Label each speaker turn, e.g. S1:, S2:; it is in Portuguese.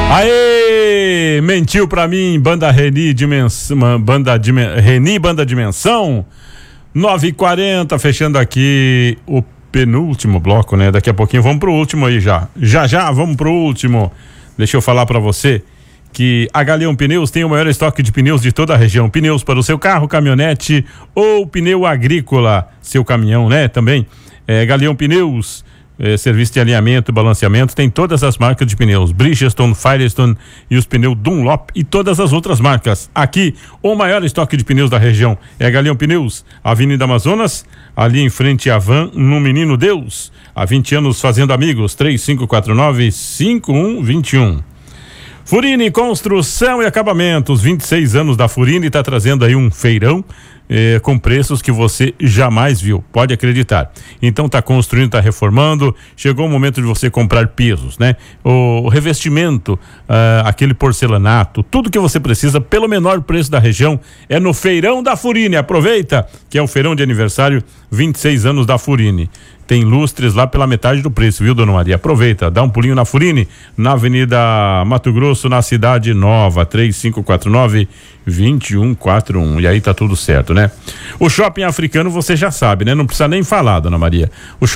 S1: Aê! Mentiu pra mim, banda Reni Dimensão, Reni Banda Dimensão, 9h40, fechando aqui o penúltimo bloco, né? Daqui a pouquinho vamos pro último aí já. Já vamos pro último. Deixa eu falar pra você que a Galeão Pneus tem o maior estoque de pneus de toda a região. Pneus para o seu carro, caminhonete ou pneu agrícola, seu caminhão, né? Também. Galeão Pneus, serviço de alinhamento e balanceamento, tem todas as marcas de pneus, Bridgestone, Firestone e os pneus Dunlop e todas as outras marcas. Aqui, o maior estoque de pneus da região é a Galeão Pneus, Avenida Amazonas, ali em frente à Van, no Menino Deus. Há 20 anos fazendo amigos, 3549-5121. Furini Construção e Acabamentos, 26 anos da Furini, está trazendo aí um feirão com preços que você jamais viu, pode acreditar. Então tá construindo, tá reformando, chegou o momento de você comprar pisos, né? O revestimento, aquele porcelanato, tudo que você precisa pelo menor preço da região é no Feirão da Furini. Aproveita que é o feirão de aniversário 26 anos da Furini. Tem lustres lá pela metade do preço, viu, dona Maria? Aproveita, dá um pulinho na Furini, na Avenida Mato Grosso, na Cidade Nova, 3549-2141. E aí tá tudo certo, né? O Shopping Africano você já sabe, né? Não precisa nem falar, dona Maria. O